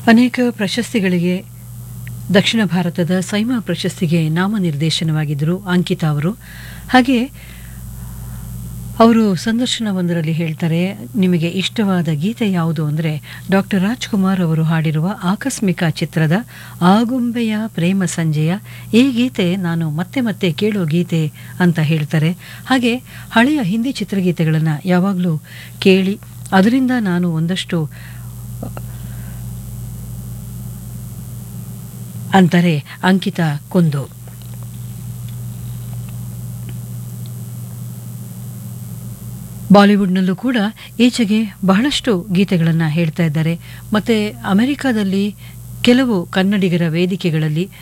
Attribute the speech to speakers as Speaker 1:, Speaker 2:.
Speaker 1: ಅನೇಕ ಪ್ರಶಸ್ತಿಗಳಿಗೆ ದಕ್ಷಿಣ ಭಾರತದ ಸೈಮಾ ಪ್ರಶಸ್ತಿಗೆ ನಾಮನಿರ್ದೇಶನವಾಗಿದ್ದರು ಅಂಕಿತಾ ಅವರು. ಹಾಗೆ ಅವರು ಸಂದರ್ಶನವೊಂದರಲ್ಲಿ ಹೇಳ್ತಾರೆ, ನಿಮಗೆ ಇಷ್ಟವಾದ ಗೀತೆ ಯಾವುದು ಅಂದರೆ ಡಾಕ್ಟರ್ ರಾಜ್ಕುಮಾರ್ ಅವರು ಹಾಡಿರುವ ಆಕಸ್ಮಿಕ ಚಿತ್ರದ ಆಗುಂಬೆಯ ಪ್ರೇಮ ಸಂಜೆಯ ಈ ಗೀತೆ ನಾನು ಮತ್ತೆ ಮತ್ತೆ ಕೇಳೋ ಗೀತೆ ಅಂತ ಹೇಳ್ತಾರೆ. ಹಾಗೆ ಹಳೆಯ ಹಿಂದಿ ಚಿತ್ರಗೀತೆಗಳನ್ನು ಯಾವಾಗಲೂ ಕೇಳಿ ಅದರಿಂದ ನಾನು ಒಂದಷ್ಟು ಅಂತಾರೆ ಅಂಕಿತಾ ಕುಂದು. ಬಾಲಿವುಡ್ನಲ್ಲೂ ಕೂಡ ಈಚೆಗೆ ಬಹಳಷ್ಟು ಗೀತೆಗಳನ್ನು ಹೇಳ್ತಾ ಇದ್ದಾರೆ. ಮತ್ತು ಅಮೆರಿಕಾದಲ್ಲಿ ಕೆಲವು ಕನ್ನಡಿಗರ ವೇದಿಕೆಗಳಲ್ಲಿ